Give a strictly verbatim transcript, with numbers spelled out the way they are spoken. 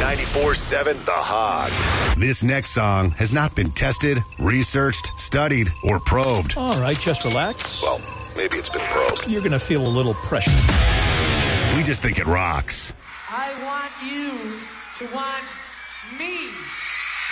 ninety-four point seven The Hog. This next song has not been tested, researched, studied, or probed. All right, just relax. Well, maybe it's been probed. You're going to feel a little pressure. We just think it rocks. I want you to want me.